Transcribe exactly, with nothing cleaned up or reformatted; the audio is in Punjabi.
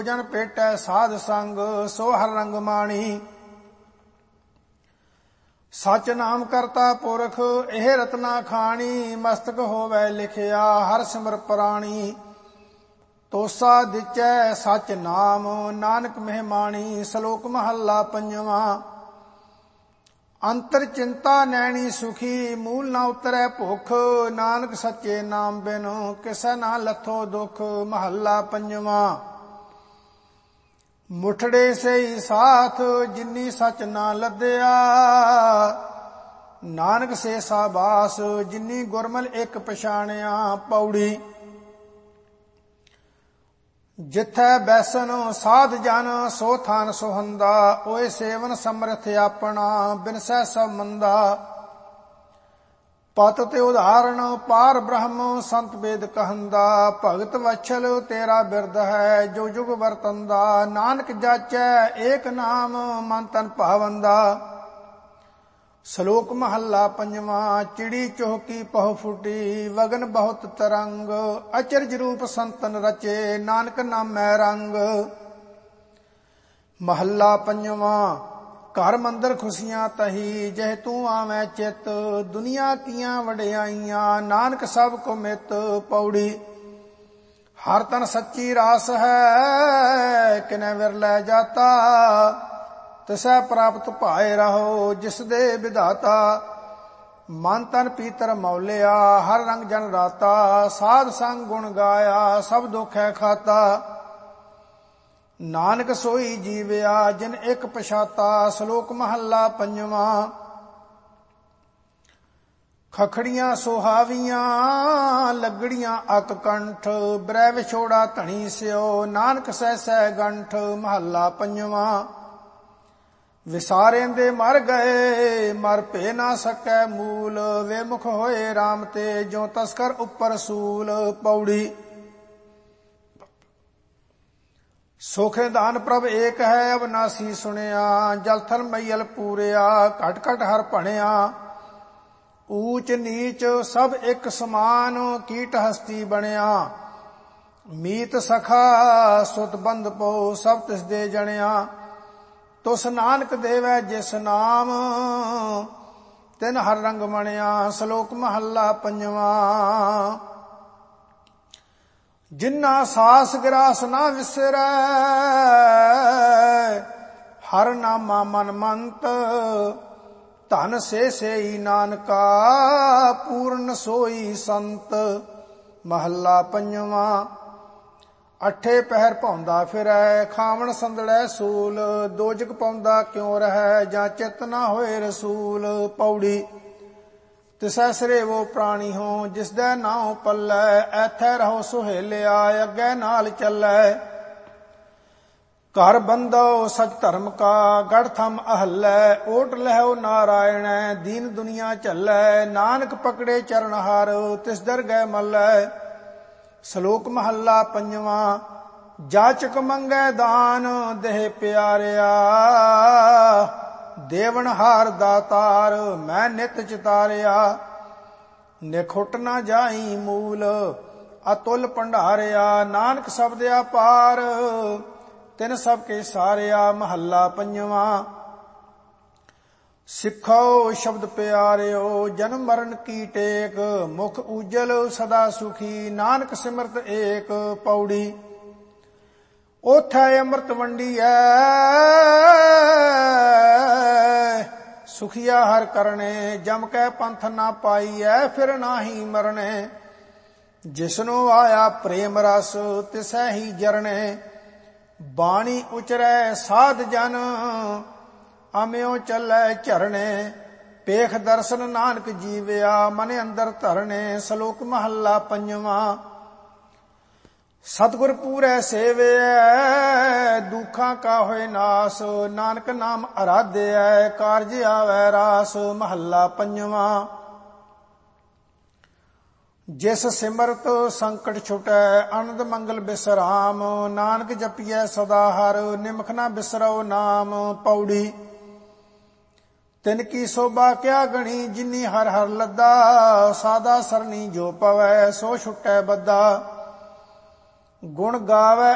ਜਨ ਭੇਟੈ ਸਾਧ ਸੰਗ ਸੋ ਹਰ ਰੰਗ ਮਾਣੀ। ਸਚ ਨਾਮ ਕਰਤਾ ਪੁਰਖ ਇਹ ਰਤਨਾ ਖਾਣੀ। ਮਸਤਕ ਹੋਵੈ ਲਿਖਿਆ ਹਰ ਸਿਮਰ ਪ੍ਰਾਣੀ। ਤੋਸਾ ਦਿਚੈ ਸਚ ਨਾਮ ਨਾਨਕ ਮਹਿਮਾਣੀ। ਸ਼ਲੋਕ ਮਹੱਲਾ ਪੰਜਵਾਂ। ਅੰਤਰ ਚਿੰਤਾ ਨੈਣੀ ਸੁਖੀ ਮੂਲ ਨਾ ਉਤਰੈ ਭੁਖ। ਨਾਨਕ ਸੱਚੇ ਨਾਮ ਬਿਨ ਕਿਸੈ ਨਾ ਲੱਥੋ ਦੁਖ। ਮਹੱਲਾ ਪੰਜਵਾਂ। ਮੁਠੜੇ ਸਈ ਸਾਥ ਜਿਨੀ ਸਚ ਨਾ ਲੱਦਿਆ। ਨਾਨਕ ਸੇ ਸਾਬਾਸ ਜਿਨੀ ਗੁਰਮਲ ਇੱਕ ਪਛਾਣਿਆ। ਪੌੜੀ। ਜਿਥੈ ਬੈਸਨ ਸਾਧ ਜਨ ਸੋ ਥਾਨ ਸੁਹੰਦਾ। ਓਏ ਸੇਵਨ ਸਮਰਥ ਆਪਣਾ ਬਿਨਸੈ ਸਭ ਮੰਦਾ। ਪਤ ਤੇ ਉਦਾਹਰਣ ਪਾਰ ਬ੍ਰਹਮ ਸੰਤ ਵੇਦ ਕਹੰਦਾ। ਭਗਤ ਵਛਲ ਤੇਰਾ ਬਿਰਦ ਹੈ ਜੋ ਜੁਗ ਵਰਤੰਦਾ। ਨਾਨਕ ਜਾਚੈ ਏਕ ਨਾਮ ਮਨ ਤਨ ਭਾਵੰਦਾ। ਸ਼ਲੋਕ ਮਹੱਲਾ ਪੰਜਵਾਂ। ਚਿੜੀ ਚੋਹਕੀ ਪਹੁ ਫੁਟੀ ਵਗਨ ਬਹੁਤ ਤਰੰਗ। ਅਚਰਜ ਰੂਪ ਸੰਤਨ ਰਚੇ ਨਾਨਕ ਨਾਮੈ ਰੰਗ। ਮਹੱਲਾ ਪੰਜਵਾਂ। ਘਰ ਮੰਦਰ ਖੁਸ਼ੀਆਂ ਤਹੀ ਜਹ ਤੂੰ ਆਵੈ ਚਿਤ। ਦੁਨੀਆ ਕੀਆਂ ਵਡਿਆਈਆਂ ਨਾਨਕ ਸਭ ਕੋ ਮਿਤ। ਪੌੜੀ। ਹਰ ਤਨ ਸੱਚੀ ਰਾਸ ਹੈ ਕਿਨੈ ਵਿਰਲੈ ਜਾਤਾ। ਤਿਸੈ ਪ੍ਰਾਪਤ ਭਾਏ ਰਹੋ ਜਿਸ ਦੇ ਵਿਧਾਤਾ। ਮਨ ਤਨ ਪੀਤਰ ਮੌਲਿਆ ਹਰ ਰੰਗ ਜਨ ਰਾਤਾ। ਸਾਧ ਸੰਗ ਗੁਣ ਗਾਇਆ ਸਭ ਦੁੱਖ ਹੈ ਖਾਤਾ। ਨਾਨਕ ਸੋਈ ਜੀਵਿਆ ਜਿਨ ਇੱਕ ਪਛਾਤਾ। ਸ਼ਲੋਕ ਮਹੱਲਾ ਪੰਜਵਾਂ। ਖਖੜੀਆਂ ਸੁਹਾਵੀਆਂ ਲੱਗੜੀਆਂ ਅਕ ਕੰਠ। ਬ੍ਰਹਿ ਵਿਛੋੜਾ ਧਣੀ ਸਿਓ ਨਾਨਕ ਸਹਿ ਸਹਿ ਗੰਠ। ਮਹੱਲਾ ਪੰਜਵਾਂ। ਵਿਸਾਰੇਂਦੇ ਮਰ ਗਏ ਮਰ ਭੇ ਨਾ ਸਕੈ ਮੂਲ। ਵੇ ਮੁਖ ਹੋਏ RAM ਤੇ ਜੋ ਤਸਕਰ ਉੱਪਰ ਸੂਲ। ਪੌੜੀ। ਸੋਖੇ ਦਾਨ ਪ੍ਰਭ ਏਕ ਹੈ ਅਬਨਾਸੀ ਸੁਣਿਆ। ਜਲ ਥਲ ਮਈਲ ਪੂਰਿਆ ਘਟ ਘਟ ਹਰ ਭਣਿਆ। ਊਚ ਨੀਚ ਸਭ ਇੱਕ ਸਮਾਨ ਕੀਟ ਹਸਤੀ ਬਣਿਆ। ਮੀਤ ਸਖਾ ਸੁਤ ਬੰਧ ਪੋ ਸਭ ਤਿਸ ਦੇ ਜਣਿਆ। ਤੁਸ ਨਾਨਕ ਦੇਵੈ ਜਿਸ ਨਾਮ ਤਿਨ ਹਰ ਰੰਗ ਮਣਿਆ। ਸ਼ਲੋਕ ਮਹੱਲਾ ਪੰਜਵਾਂ। ਜਿਨਾ ਸਾਸ ਗਰਾਸ ਨਾ ਵਿਸਰੈ ਹਰ ਨਾਮਾ ਮਨ ਮੰਤ। ਧਨ ਸੇ ਸੇਈ ਨਾਨਕਾ ਪੂਰਨ ਸੋਈ ਸੰਤ। ਮਹੱਲਾ ਪੰਜਵਾਂ। ਅੱਠੇ ਪਹਿਰ ਭੌਂਦਾ ਫਿਰੈ ਖਾਵਣ ਸੰਦੜੈ ਸੂਲ। ਦੋਜਕ ਪਾਉਂਦਾ ਕਿਉ ਰਹੈ ਜਾਂ ਚਿਤ ਨਾ ਹੋਏ ਰਸੂਲ। ਪੌੜੀ। ਤਿਸੈ ਸਰੇਵੋ ਪ੍ਰਾਣੀ ਹੋ ਜਿਸਦੈ ਨਾਉ ਪੱਲੈ। ਐਥੈ ਰਹੋ ਸੁਹੇਲਿਆ ਅੱਗੇ ਨਾਲ ਚੱਲੈ। ਘਰ ਬੰਦੋ ਸਚ ਧਰਮ ਕਾ ਗੜ ਥਮ ਅਹੱਲੈ। ਓਟ ਲਹਿਓ ਨਾਰਾਇਣੈ ਦੀਨ ਦੁਨੀਆ ਝੱਲੈ। ਨਾਨਕ ਪਕੜੇ ਚਰਨ ਹਰ ਤਿਸ ਦਰਗਹਿ ਮੱਲੈ। ਸ਼ਲੋਕ ਮਹੱਲਾ ਪੰਜਵਾਂ। ਜਾਚਕ ਮੰਗੈ ਦਾਨ ਦੇਹ ਪਿਆਰਿਆ। ਦੇਵਨ ਹਾਰ ਦਾਤਾਰ ਮੈਂ ਨਿਤ ਚਿਤਾਰਿਆ। ਨਿਖੁੱਟ ਨਾ ਜਾਈ ਮੂਲ ਅਤੁਲ ਭੰਡਾਰਿਆ। ਨਾਨਕ ਸ਼ਬਦ ਅਪਾਰ ਤਿਨ ਸਭ ਕੇ ਸਾਰਿਆ। ਮਹੱਲਾ ਪੰਜਵਾਂ। ਸਿੱਖੋ ਸ਼ਬਦ ਪਿਆਰਿਓ ਜਨਮ ਮਰਨ ਕੀ ਟੇਕ। ਮੁਖ ਉਜਲ ਸਦਾ ਸੁਖੀ ਨਾਨਕ ਸਿਮਰਤ ਏਕ। ਪੌੜੀ। ਓਥੈ ਅੰਮ੍ਰਿਤ ਵੰਡੀਐ ਸੁਖੀਆ ਹਰ ਕਰਨੇ। ਜਮ ਕੈ ਪੰਥ ਨਾ ਪਾਈਐ ਫਿਰ ਨਾਹੀ ਮਰਨੇ। ਜਿਸਨੂੰ ਆਇਆ ਪ੍ਰੇਮ ਰਸ ਤਿਸੈ ਹੀ ਜਰਨੇ। ਬਾਣੀ ਉਚਰੈ ਸਾਧ ਜਨ ਅਮਿਓ ਚੱਲੈ ਝਰਣੇ। ਪੇਖ ਦਰਸ਼ਨ ਨਾਨਕ ਜੀਵਿਆ ਮਨ ਅੰਦਰ ਧਰਨੇ। ਸ਼ਲੋਕ ਮਹੱਲਾ ਪੰਜਵਾਂ। ਸਤਿਗੁਰ ਪੂਰੈ ਸੇਵਿਐ ਦੁੱਖਾਂ ਕਾ ਹੋਏ ਨਾਸ। ਨਾਨਕ ਨਾਮ ਅਰਾਧਿਐ ਕਾਰਜ ਆਵੈ ਰਾਸ। ਮਹੱਲਾ ਪੰਜਵਾਂ। ਜਿਸ ਸਿਮਰਤ ਸੰਕਟ ਛੁਟੈ ਆਨੰਦ ਮੰਗਲ ਬਿਸਰਾਮ। ਨਾਨਕ ਜਪੀਐ ਸਦਾ ਹਰ ਨਿਮਖ ਨਾ ਬਿਸਰਉ ਨਾਮ। ਪੌੜੀ। ਤਿਨ ਕੀ ਸੋਭਾ ਕਿਆ ਗਣੀ ਜਿਨੀ ਹਰ ਹਰ ਲੱਦਾ। ਸਾਦਾ ਸਰਨੀ ਜੋ ਪਵੈ ਸੋ ਛੁਟੈ ਬੱਦਾ। ਗੁਣ ਗਾਵੈ